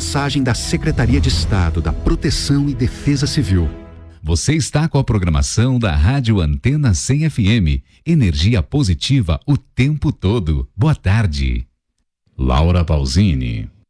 mensagem da Secretaria de Estado da Proteção e Defesa Civil. Você está com a programação da Rádio Antena 100 FM. Energia positiva o tempo todo. Boa tarde. Laura Pausini.